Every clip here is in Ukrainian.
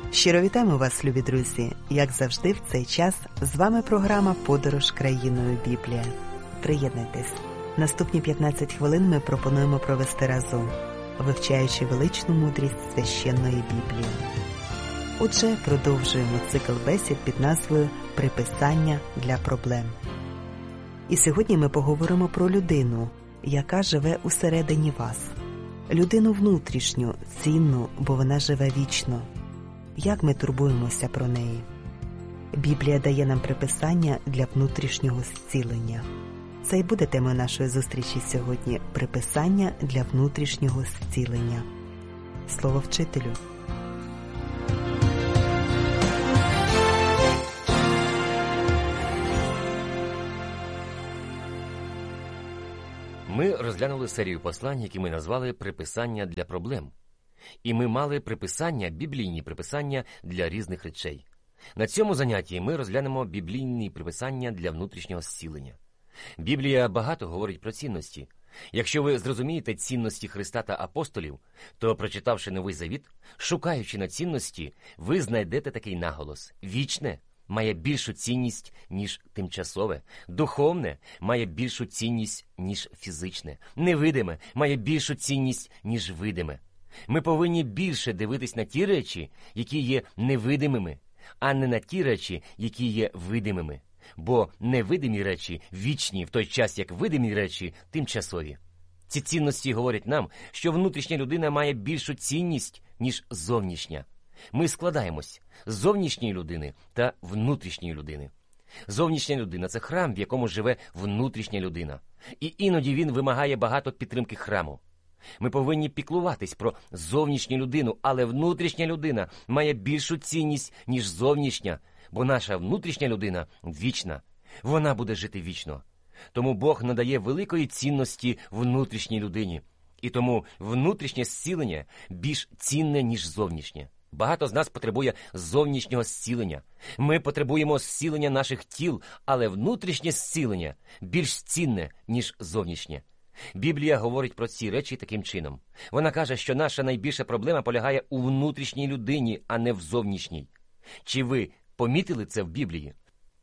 Щиро вітаємо вас, любі друзі! Як завжди, в цей час з вами програма «Подорож країною Біблія». Приєднуйтесь! Наступні 15 хвилин ми пропонуємо провести разом, вивчаючи величну мудрість священної Біблії. Отже, продовжуємо цикл бесід під назвою «Приписання для проблем». І сьогодні ми поговоримо про людину, яка живе усередині вас. Людину внутрішню, цінну, бо вона живе вічно. Як ми турбуємося про неї? Біблія дає нам приписання для внутрішнього зцілення. Це і буде темою нашої зустрічі сьогодні – приписання для внутрішнього зцілення. Слово вчителю. Ми розглянули серію послань, які ми назвали «Приписання для проблем». І ми мали приписання, біблійні приписання для різних речей. На цьому занятті ми розглянемо біблійні приписання для внутрішнього зцілення. Біблія багато говорить про цінності. Якщо ви зрозумієте цінності Христа та апостолів, то, прочитавши Новий Завіт, шукаючи на цінності, ви знайдете такий наголос. Вічне має більшу цінність, ніж тимчасове. Духовне має більшу цінність, ніж фізичне. Невидиме має більшу цінність, ніж видиме. Ми повинні більше дивитись на ті речі, які є невидимими, а не на ті речі, які є видимими. Бо невидимі речі вічні, в той час, як видимі речі тимчасові. Ці цінності говорять нам, що внутрішня людина має більшу цінність, ніж зовнішня. Ми складаємось з зовнішньої людини та внутрішньої людини. Зовнішня людина – це храм, в якому живе внутрішня людина. І іноді він вимагає багато підтримки храму. Ми повинні піклуватись про зовнішню людину, але внутрішня людина має більшу цінність, ніж зовнішня, бо наша внутрішня людина вічна. Вона буде жити вічно. Тому Бог надає великої цінності внутрішній людині. І тому внутрішнє зцілення більш цінне, ніж зовнішнє. Багато з нас потребує зовнішнього зцілення. Ми потребуємо зцілення наших тіл, але внутрішнє зцілення більш цінне, ніж зовнішнє. Біблія говорить про ці речі таким чином. Вона каже, що наша найбільша проблема полягає у внутрішній людині, а не в зовнішній. Чи ви помітили це в Біблії?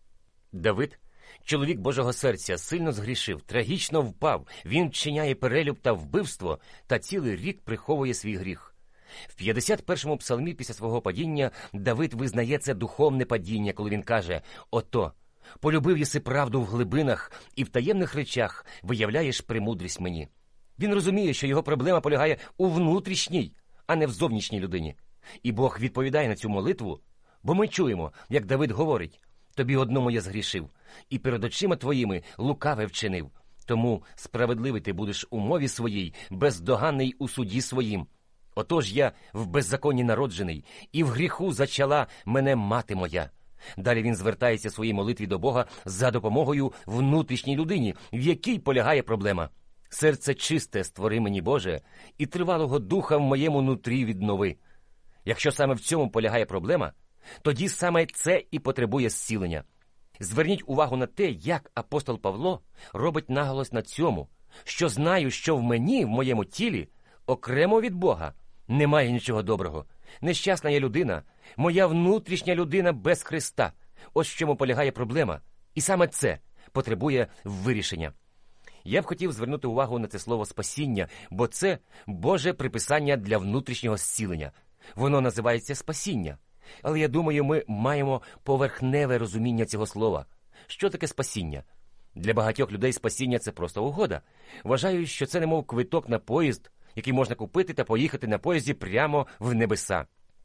Давид, чоловік Божого серця, сильно згрішив, трагічно впав, він вчиняє перелюб та вбивство, та цілий рік приховує свій гріх. В 51-му псалмі після свого падіння Давид визнає це духовне падіння, коли він каже: «Ото, полюбив єси правду в глибинах, і в таємних речах виявляєш премудрість мені». Він розуміє, що його проблема полягає у внутрішній, а не в зовнішній людині. І Бог відповідає на цю молитву, бо ми чуємо, як Давид говорить: «Тобі одному я згрішив, і перед очима твоїми лукаве вчинив. Тому справедливий ти будеш у мові своїй, бездоганний у суді своїм. Отож я в беззаконні народжений, і в гріху зачала мене мати моя». Далі він звертається в своїй молитві до Бога за допомогою внутрішній людині, в якій полягає проблема. «Серце чисте створи мені, Боже, і тривалого духа в моєму нутрі віднови». Якщо саме в цьому полягає проблема, тоді саме це і потребує зцілення. Зверніть увагу на те, як апостол Павло робить наголос на цьому, що знаю, що в мені, в моєму тілі, окремо від Бога, немає нічого доброго. Нещасна я людина, моя внутрішня людина без Христа. Ось в чому полягає проблема. І саме це потребує вирішення. Я б хотів звернути увагу на це слово «спасіння», бо це Боже приписання для внутрішнього зцілення. Воно називається «спасіння». Але я думаю, ми маємо поверхневе розуміння цього слова. Що таке спасіння? Для багатьох людей спасіння – це просто угода. Вважають, що це немов квиток на поїзд, який можна купити та поїхати на поїзді прямо в небеса.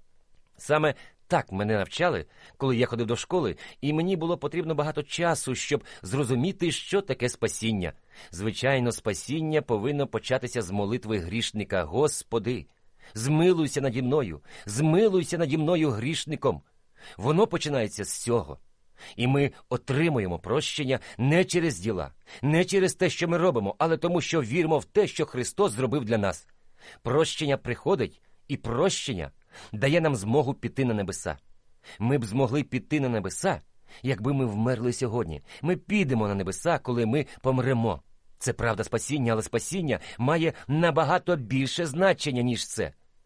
Саме так мене навчали, коли я ходив до школи, і мені було потрібно багато часу, щоб зрозуміти, що таке спасіння. Звичайно, спасіння повинно початися з молитви грішника: «Господи, змилуйся наді мною грішником». Воно починається з цього. І ми отримуємо прощення не через діла, не через те, що ми робимо, але тому, що віримо в те, що Христос зробив для нас. Прощення приходить, і прощення дає нам змогу піти на небеса. Ми б змогли піти на небеса, якби ми вмерли сьогодні. Ми підемо на небеса, коли ми помремо. Це правда спасіння, але спасіння має набагато більше значення, ніж це.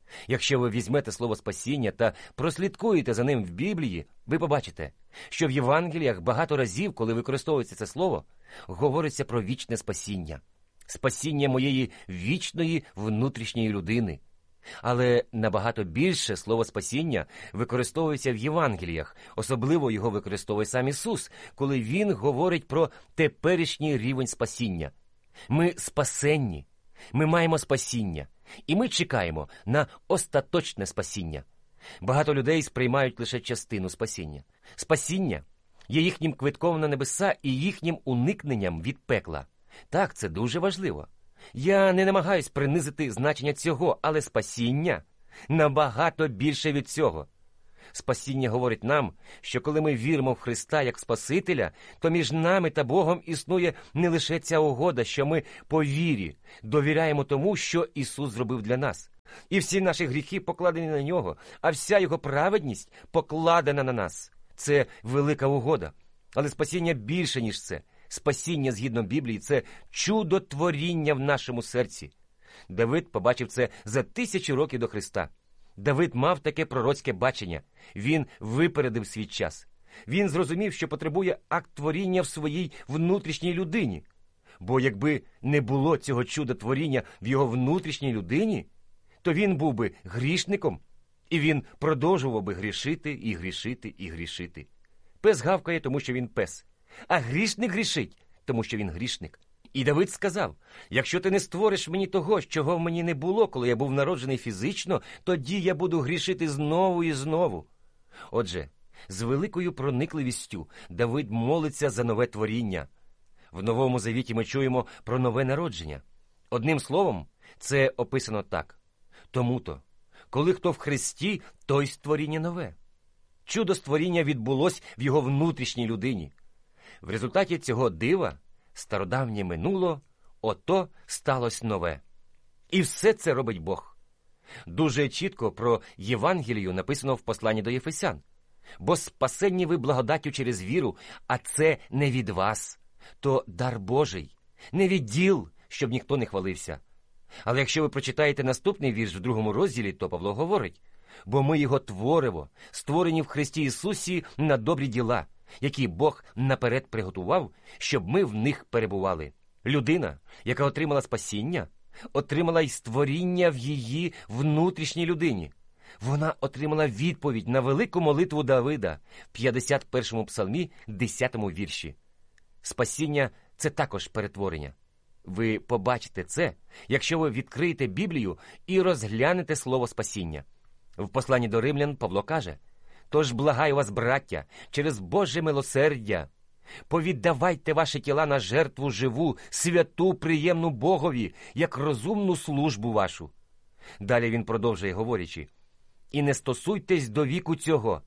Якщо ви візьмете слово спасіння та прослідкуєте за ним в Біблії, ви побачите, що в Євангеліях багато разів, коли використовується це слово, говориться про вічне спасіння. Спасіння моєї вічної внутрішньої людини. Але набагато більше слово спасіння використовується в Євангеліях, особливо його використовує сам Ісус, коли Він говорить про теперішній рівень спасіння. Ми спасенні, ми маємо спасіння, і ми чекаємо на остаточне спасіння. Багато людей сприймають лише частину спасіння. Спасіння є їхнім квитком на небеса і їхнім уникненням від пекла. Так, це дуже важливо. Я не намагаюсь принизити значення цього, але спасіння набагато більше від цього. Спасіння говорить нам, що коли ми віримо в Христа як Спасителя, то між нами та Богом існує не лише ця угода, що ми по вірі довіряємо тому, що Ісус зробив для нас. І всі наші гріхи покладені на Нього, а вся Його праведність покладена на нас. Це велика угода. Але спасіння більше, ніж це. Спасіння, згідно Біблії, це чудотворіння в нашому серці. Давид побачив це за 1000 років до Христа. Давид мав таке пророцьке бачення. Він випередив свій час. Він зрозумів, що потребує акт творіння в своїй внутрішній людині. Бо якби не було цього чудотворіння в його внутрішній людині, то він був би грішником, і він продовжував би грішити і грішити і грішити. Пес гавкає, тому що він пес. А грішник грішить, тому що він грішник. І Давид сказав: якщо ти не створиш мені того, чого в мені не було, коли я був народжений фізично, тоді я буду грішити знову і знову. Отже, з великою проникливістю Давид молиться за нове творіння. В Новому Завіті ми чуємо про нове народження. Одним словом, це описано так. Тому-то, коли хто в Христі, той створіння нове. Чудо створіння відбулось в його внутрішній людині. В результаті цього дива стародавнє минуло, ото сталося нове. І все це робить Бог. Дуже чітко про Євангелію написано в посланні до Єфесян. Бо спасенні ви благодаттю через віру, а це не від вас, то дар Божий, не від діл, щоб ніхто не хвалився. Але якщо ви прочитаєте наступний вірш в 2 розділі, то Павло говорить: бо ми його твориво, створені в Христі Ісусі на добрі діла, які Бог наперед приготував, щоб ми в них перебували. Людина, яка отримала спасіння, отримала й створіння в її внутрішній людині. Вона отримала відповідь на велику молитву Давида в 51-му псалмі, 10-му вірші. Спасіння – це також перетворення. Ви побачите це, якщо ви відкриєте Біблію і розглянете слово спасіння. В посланні до Римлян Павло каже: «Тож благаю вас, браття, через Боже милосердя, повіддавайте ваші тіла на жертву живу, святу, приємну Богові, як розумну службу вашу». Далі він продовжує, говорячи: «І не стосуйтесь до віку цього,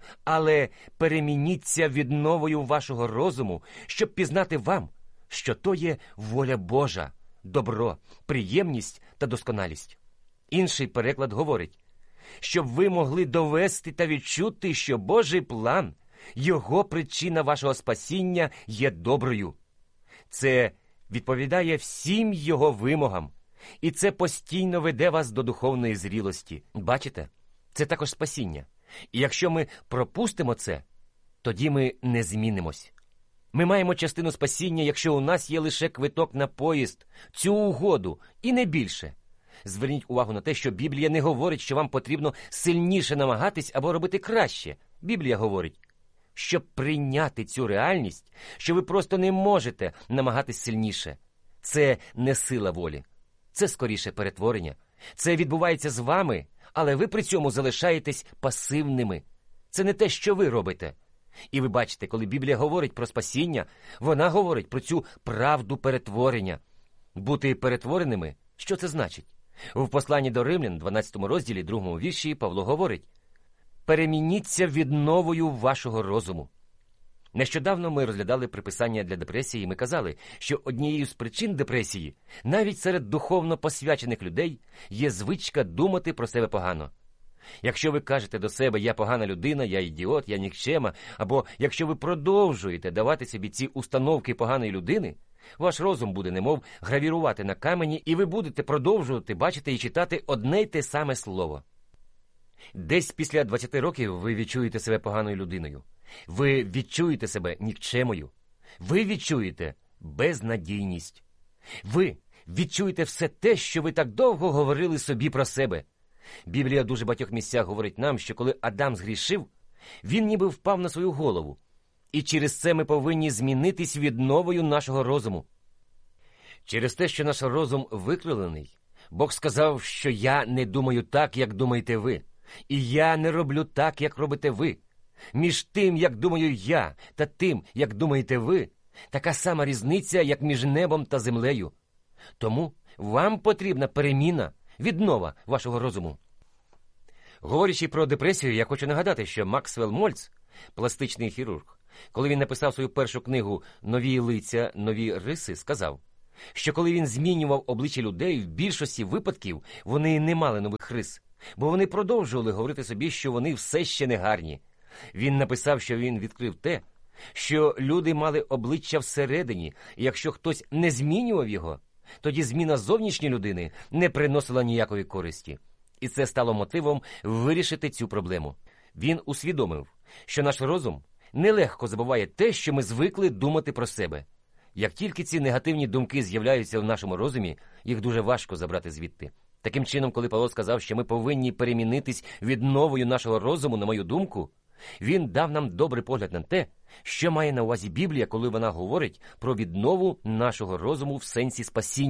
але перемініться відновою вашого розуму, щоб пізнати вам, що то є воля Божа, добро, приємність та досконалість». Інший переклад говорить: щоб ви могли довести та відчути, що Божий план, його причина вашого спасіння є доброю. Це відповідає всім його вимогам, і це постійно веде вас до духовної зрілості. Бачите? Це також спасіння. І якщо ми пропустимо це, тоді ми не змінимось. Ми маємо частину спасіння, якщо у нас є лише квиток на поїзд, цю угоду, і не більше. Зверніть увагу на те, що Біблія не говорить, що вам потрібно сильніше намагатись або робити краще. Біблія говорить, щоб прийняти цю реальність, що ви просто не можете намагатись сильніше. Це не сила волі. Це скоріше перетворення. Це відбувається з вами, але ви при цьому залишаєтесь пасивними. Це не те, що ви робите. І ви бачите, коли Біблія говорить про спасіння, вона говорить про цю правду перетворення. Бути перетвореними – що це значить? В посланні до Римлян, 12 розділі, 2 вірші, Павло говорить: «Перемініться відновою вашого розуму». Нещодавно ми розглядали приписання для депресії, і ми казали, що однією з причин депресії, навіть серед духовно посвячених людей, є звичка думати про себе погано. Якщо ви кажете до себе «я погана людина, я ідіот, я нікчема», або якщо ви продовжуєте давати собі ці установки поганої людини, ваш розум буде немов гравірувати на камені, і ви будете продовжувати бачити і читати одне й те саме слово. Десь після 20 років ви відчуєте себе поганою людиною. Ви відчуєте себе нікчемою. Ви відчуєте безнадійність. Ви відчуєте все те, що ви так довго говорили собі про себе. Біблія в дуже багатьох місцях говорить нам, що коли Адам згрішив, він ніби впав на свою голову. І через це ми повинні змінитись відновою нашого розуму. Через те, що наш розум викривлений, Бог сказав, що я не думаю так, як думаєте ви. І я не роблю так, як робите ви. Між тим, як думаю я, та тим, як думаєте ви, така сама різниця, як між небом та землею. Тому вам потрібна переміна, віднова вашого розуму. Говорячи про депресію, я хочу нагадати, що Максвелл Мольц, пластичний хірург, коли він написав свою першу книгу «Нові лиця, нові риси», сказав, що коли він змінював обличчя людей, в більшості випадків вони не мали нових рис, бо вони продовжували говорити собі, що вони все ще не гарні. Він написав, що він відкрив те, що люди мали обличчя всередині, і якщо хтось не змінював його, тоді зміна зовнішньої людини не приносила ніякої користі. І це стало мотивом вирішити цю проблему. Він усвідомив, що наш розум нелегко забуває те, що ми звикли думати про себе. Як тільки ці негативні думки з'являються в нашому розумі, їх дуже важко забрати звідти. Таким чином, коли Павло сказав, що ми повинні перемінитись відновою нашого розуму, на мою думку, він дав нам добрий погляд на те, що має на увазі Біблія, коли вона говорить про віднову нашого розуму в сенсі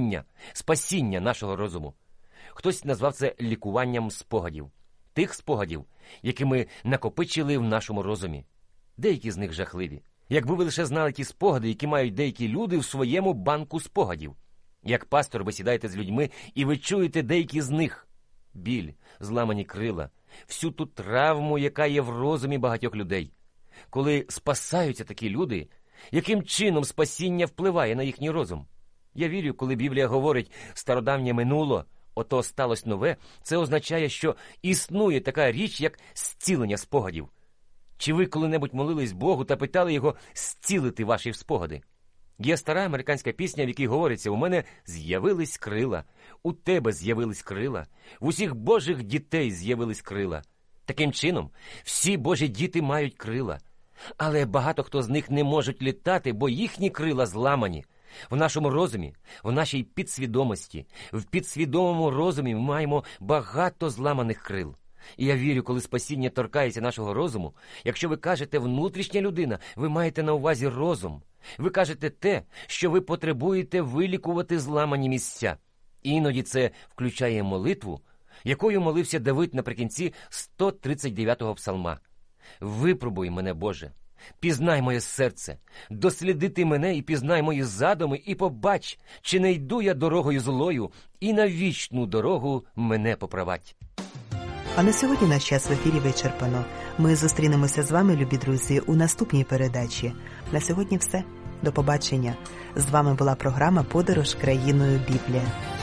спасіння нашого розуму. Хтось назвав це лікуванням спогадів. Тих спогадів, які ми накопичили в нашому розумі. Деякі з них жахливі. Якби ви лише знали ті спогади, які мають деякі люди в своєму банку спогадів. Як пастор ви сідаєте з людьми, і ви чуєте деякі з них. Біль, зламані крила, всю ту травму, яка є в розумі багатьох людей. Коли спасаються такі люди, яким чином спасіння впливає на їхній розум? Я вірю, коли Біблія говорить «стародавнє минуло, ото сталося нове», це означає, що існує така річ, як зцілення спогадів. Чи ви коли-небудь молились Богу та питали Його зцілити ваші спогади? Є стара американська пісня, в якій говориться «У мене з'явились крила, у тебе з'явились крила, в усіх Божих дітей з'явились крила». Таким чином, всі Божі діти мають крила. Але багато хто з них не можуть літати, бо їхні крила зламані. В нашому розумі, в нашій підсвідомості, в підсвідомому розумі ми маємо багато зламаних крил. І я вірю, коли спасіння торкається нашого розуму, якщо ви кажете «внутрішня людина», ви маєте на увазі розум. Ви кажете те, що ви потребуєте вилікувати зламані місця. Іноді це включає молитву, якою молився Давид наприкінці 139-го псалма. «Випробуй мене, Боже, пізнай моє серце, досліди мене і пізнай мої задуми, і побач, чи не йду я дорогою злою, і на вічну дорогу мене поправать». А на сьогодні наш час в ефірі вичерпано. Ми зустрінемося з вами, любі друзі, у наступній передачі. На сьогодні все. До побачення. З вами була програма «Подорож країною Біблія».